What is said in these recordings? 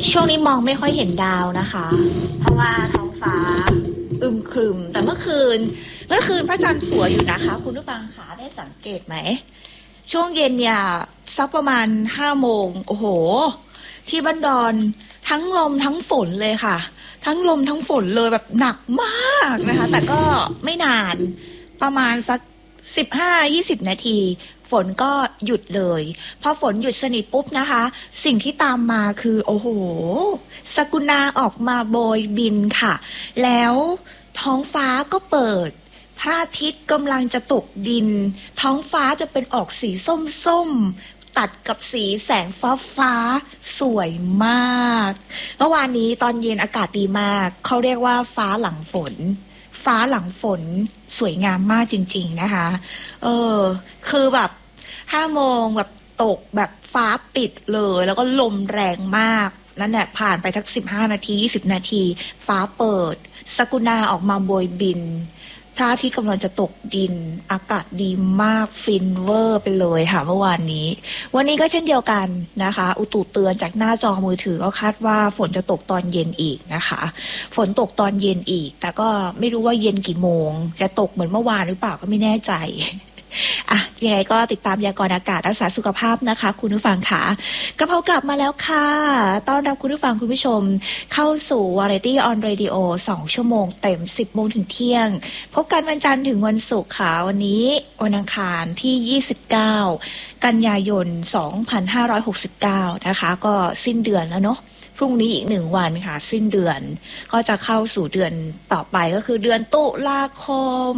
ช่วงนี้มองไม่ค่อยเห็นดาวนะคะเพราะว่าท้องฟ้าอึมครึมแต่เมื่อคืนพระจันทร์สวยอยู่นะคะคุณผู้ฟังขาได้สังเกตไหมช่วงเย็นเนี่ยสักประมาณ5 โมงโอ้โหที่บ้านดอนทั้งลมทั้งฝนเลยค่ะทั้งลมทั้งฝนเลยแบบหนักมากนะคะแต่ก็ไม่นานประมาณสัก15-20 นาทีฝนก็หยุดเลยพอฝนหยุดสนิทปุ๊บนะคะสิ่งที่ตามมาคือโอ้โหสกุณาออกมาโบยบินค่ะแล้วท้องฟ้าก็เปิดพระอาทิตย์กำลังจะตกดินท้องฟ้าจะเป็นออกสีส้มๆตัดกับสีแสงฟ้าสวยมากเมื่อวานนี้ตอนเย็นอากาศดีมากเขาเรียกว่าฟ้าหลังฝนสวยงามมากจริงๆนะคะคือแบบ5 โมงแบบตกแบบฟ้าปิดเลยแล้วก็ลมแรงมากนั่นแหละผ่านไปทัก15 นาที20 นาทีฟ้าเปิดสกุณาออกมาโบยบินพระอาทิตย์กำลังจะตกดินอากาศดีมากฟินเวอร์ไปเลยค่ะเมื่อวานนี้วันนี้ก็เช่นเดียวกันนะคะอุตุเตือนจากหน้าจอมือถือก็คาดว่าฝนจะตกตอนเย็นอีกนะคะฝนตกตอนเย็นอีกแต่ก็ไม่รู้ว่าเย็นกี่โมงจะตกเหมือนเมื่อวานหรือเปล่าก็ไม่แน่ใจยังไงก็ติดตามพยากรณ์อากาศรักษาสุขภาพนะคะคุณผู้ฟังค่ะกะเพรากลับมาแล้วค่ะต้อนรับคุณผู้ฟังคุณผู้ชมเข้าสู่ Variety on Radio 2 ชั่วโมงเต็ม10 โมงถึงเที่ยงพบกันวันจันทร์ถึงวันศุกร์ค่ะวันนี้วันอังคารที่29 กันยายน 2569นะคะก็สิ้นเดือนแล้วเนาะพรุ่งนี้อีก1 วันค่ะสิ้นเดือนก็จะเข้าสู่เดือนต่อไปก็คือเดือนตุลาคม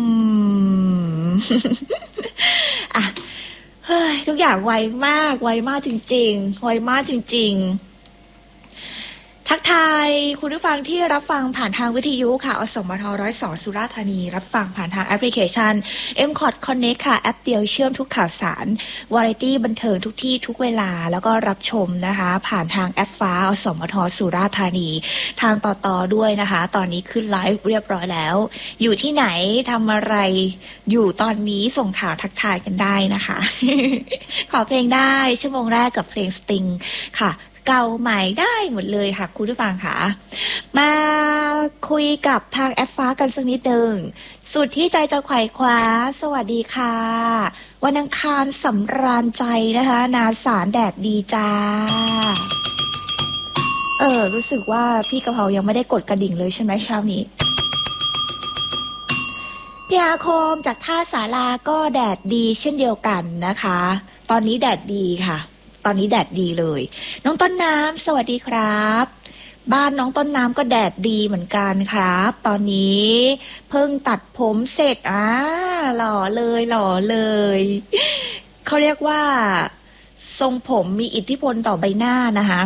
อ่ะเฮ้ยทุกอย่างไวมากจริงๆไวมากจริงๆทักทายคุณผู้ฟังที่รับฟังผ่านทางวิทยุค่ะอสมท102สุราษฎร์ธานีรับฟังผ่านทางแอปพลิเคชัน MCOT Connect ค่ะแอปเดียวเชื่อมทุกข่าวสารวาไรตี้บันเทิงทุกที่ทุกเวลาแล้วก็รับชมนะคะผ่านทางแอปฟ้าอสมทสุราษฎร์ธานีทางต่อด้วยนะคะตอนนี้ขึ้นไลฟ์เรียบร้อยแล้วอยู่ที่ไหนทำอะไรอยู่ตอนนี้ส่งข่าวทักทายกันได้นะคะ ขอเพลงได้ชั่วโมงแรกกับเพลงสติงค่ะเก่าใหม่ได้หมดเลยค่ะคุณผู้ฟังค่ะมาคุยกับทางแอปฟ้ากันสักนิดนึงสุดที่ใจจะไขว่คว้าสวัสดีค่ะวันอังคารสำราญใจนะคะนาสารแดดดีจ้ารู้สึกว่าพี่กะเพรายังไม่ได้กดกระดิ่งเลยใช่ไหมเช้านี้พี่อาคมจากท่าศาลาก็แดดดีเช่นเดียวกันนะคะตอนนี้แดดดีค่ะตอนนี้แดดดีเลยน้องต้นน้ำสวัสดีครับบ้านน้องต้นน้ำก็แดดดีเหมือนกันครับตอนนี้เพิ่งตัดผมเสร็จหล่อเลยเขาเรียกว่าทรงผมมีอิทธิพลต่อใบหน้านะคะ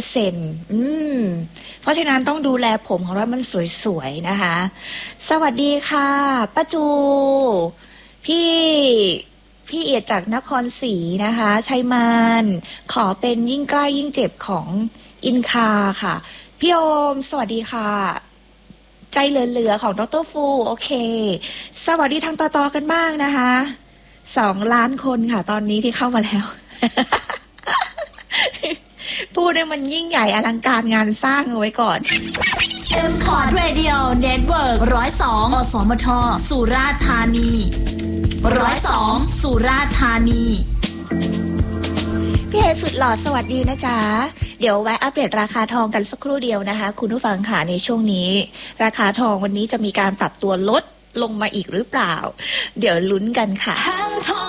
100%เพราะฉะนั้นต้องดูแลผมของเรามันสวยๆนะคะสวัสดีค่ะป้าจูพี่เอียดจากนครศรีนะคะชัยมานขอเป็นยิ่งใกล้ยิ่งเจ็บของอินคาค่ะพี่โอมสวัสดีค่ะใจเหลือๆของดร.ฟูโอเคสวัสดีทางต่อกันบ้างนะคะ2 ล้านคนค่ะตอนนี้ที่เข้ามาแล้ว พูดได้มันยิ่งใหญ่อลังการงานสร้างเอาไว้ก่อน MCOT Radio Network 102 อสมทสุราษฎร์ธานี102 สุราษฎร์ธานีพี่เอสุดหล่อสวัสดีนะจ๊ะเดี๋ยวแวะอัปเดตราคาทองกันสักครู่เดียวนะคะคุณผู้ฟังค่ะในช่วงนี้ราคาทองวันนี้จะมีการปรับตัวลดลงมาอีกหรือเปล่าเดี๋ยวลุ้นกันค่ะ